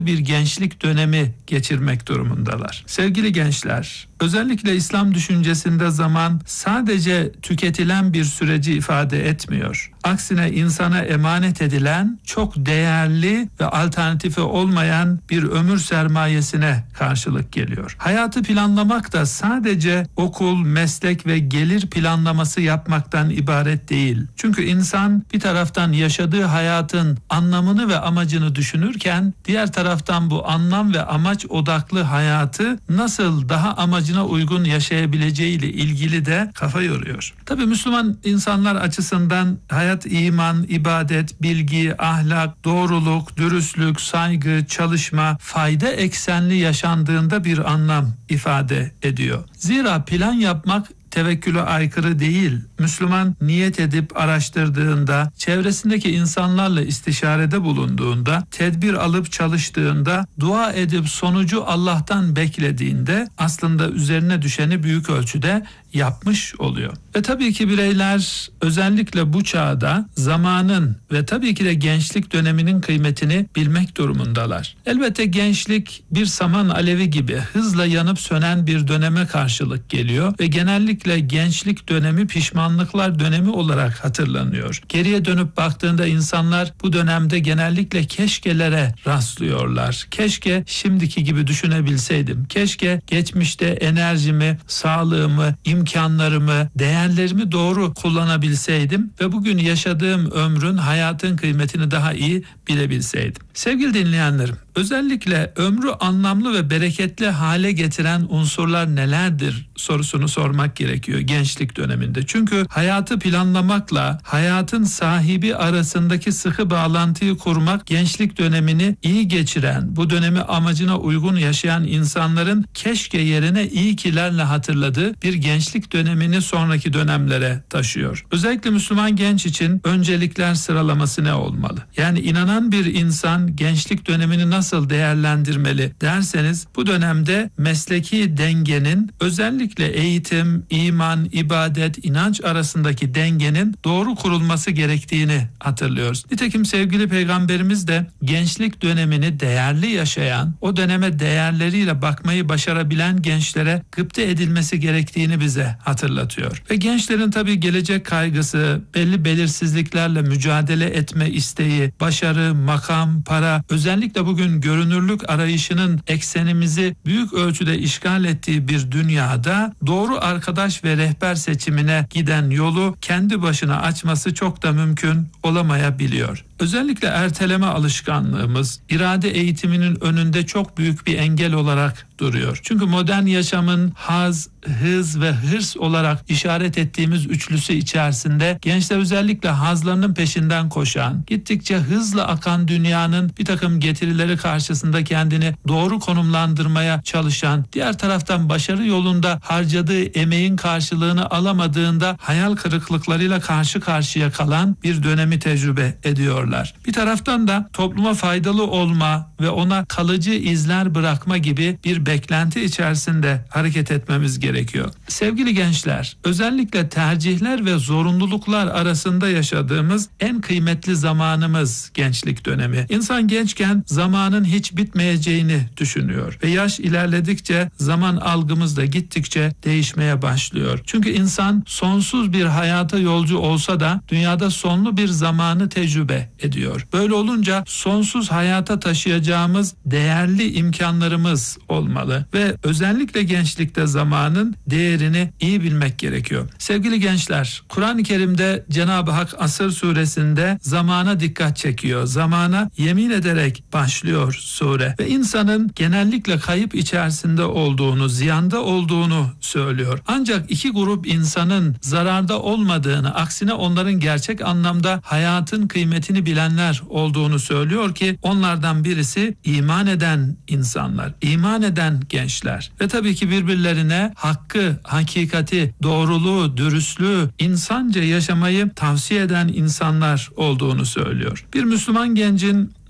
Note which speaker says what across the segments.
Speaker 1: bir gençlik dönemi geçirmek durumundalar. Sevgili gençler, özellikle İslam düşüncesinde zaman sadece tüketilen bir süreci ifade etmiyor. Aksine insana emanet edilen çok değerli ve alternatifi olmayan bir ömür sermayesine karşılık geliyor. Hayatı planlamak da sadece okul, meslek ve gelir planlaması yapmaktan ibaret değil. Çünkü insan bir taraftan yaşadığı hayatın anlamını ve amacını düşünürken diğer taraftan bu anlam ve amaç odaklı hayatı nasıl daha amacına uygun yaşayabileceği ile ilgili de kafa yoruyor. Tabii Müslüman insanlar açısından hayat iman, ibadet, bilgi, ahlak, doğruluk, dürüstlük, saygı, çalışma, fayda eksenli yaşandığında bir anlam ifade ediyor. Zira plan yapmak tevekküle aykırı değil. Müslüman niyet edip araştırdığında, çevresindeki insanlarla istişarede bulunduğunda, tedbir alıp çalıştığında, dua edip sonucu Allah'tan beklediğinde aslında üzerine düşeni büyük ölçüde yapmış oluyor. Ve tabii ki bireyler özellikle bu çağda zamanın ve tabii ki de gençlik döneminin kıymetini bilmek durumundalar. Elbette gençlik bir saman alevi gibi hızla yanıp sönen bir döneme karşılık geliyor ve genellikle gençlik dönemi pişmanlıklar dönemi olarak hatırlanıyor. Geriye dönüp baktığında insanlar bu dönemde genellikle keşkelere rastlıyorlar. Keşke şimdiki gibi düşünebilseydim. Keşke geçmişte enerjimi, sağlığımı, imkanlarımı, değerlerimi doğru kullanabilseydim ve bugün yaşadığım ömrün, hayatın kıymetini daha iyi bilebilseydim. Sevgili dinleyenlerim, özellikle ömrü anlamlı ve bereketli hale getiren unsurlar nelerdir sorusunu sormak gerekiyor gençlik döneminde. Çünkü hayatı planlamakla hayatın sahibi arasındaki sıkı bağlantıyı kurmak gençlik dönemini iyi geçiren, bu dönemi amacına uygun yaşayan insanların keşke yerine iyi kilerle hatırladığı bir gençlik dönemini sonraki dönemlere taşıyor. Özellikle Müslüman genç için öncelikler sıralaması ne olmalı? Yani inanan bir insan gençlik dönemini nasıl değerlendirmeli derseniz bu dönemde mesleki dengenin özellikle eğitim, iman, ibadet, inanç arasındaki dengenin doğru kurulması gerektiğini hatırlıyoruz. Nitekim sevgili Peygamberimiz de gençlik dönemini değerli yaşayan, o döneme değerleriyle bakmayı başarabilen gençlere gıpta edilmesi gerektiğini bize hatırlatıyor. Ve gençlerin tabii gelecek kaygısı, belli belirsizliklerle mücadele etme isteği, başarı, makam, para, özellikle bugün görünürlük arayışının eksenimizi büyük ölçüde işgal ettiği bir dünyada doğru arkadaş ve rehber seçimine giden yolu kendi başına açması çok da mümkün olamayabiliyor. Özellikle erteleme alışkanlığımız irade eğitiminin önünde çok büyük bir engel olarak duruyor. Çünkü modern yaşamın haz, hız ve hırs olarak işaret ettiğimiz üçlüsü içerisinde gençler özellikle hazlarının peşinden koşan, gittikçe hızla akan dünyanın bir takım getirileri karşısında kendini doğru konumlandırmaya çalışan, diğer taraftan başarı yolunda harcadığı emeğin karşılığını alamadığında hayal kırıklıklarıyla karşı karşıya kalan bir dönemi tecrübe ediyorlar. Bir taraftan da topluma faydalı olma ve ona kalıcı izler bırakma gibi bir beklenti içerisinde hareket etmemiz gerekiyor. Sevgili gençler, özellikle tercihler ve zorunluluklar arasında yaşadığımız en kıymetli zamanımız gençlik dönemi. İnsan gençken zamanın hiç bitmeyeceğini düşünüyor ve yaş ilerledikçe zaman algımız da gittikçe değişmeye başlıyor. Çünkü insan sonsuz bir hayata yolcu olsa da dünyada sonlu bir zamanı tecrübe ediyor. Böyle olunca sonsuz hayata taşıyacağımız değerli imkanlarımız olmalı ve özellikle gençlikte zamanın değerini iyi bilmek gerekiyor. Sevgili gençler, Kur'an-ı Kerim'de Cenab-ı Hak Asır suresinde zamana dikkat çekiyor. Zamana yemin ederek başlıyor sure ve insanın genellikle kayıp içerisinde olduğunu, ziyanda olduğunu söylüyor. Ancak iki grup insanın zararda olmadığını, aksine onların gerçek anlamda hayatın kıymetini bilenler olduğunu söylüyor ki onlardan birisi iman eden insanlar, iman eden gençler ve tabii ki birbirlerine hakkı, hakikati, doğruluğu, dürüstlüğü, insanca yaşamayı tavsiye eden insanlar olduğunu söylüyor. Bir Müslüman gencin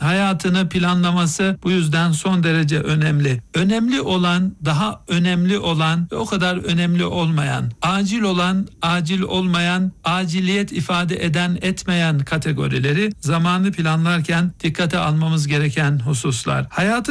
Speaker 1: hayatını planlaması bu yüzden son derece önemli. Önemli olan, daha önemli olan ve o kadar önemli olmayan, acil olan, acil olmayan, aciliyet ifade eden, etmeyen kategorileri zamanı planlarken dikkate almamız gereken hususlar. Hayatı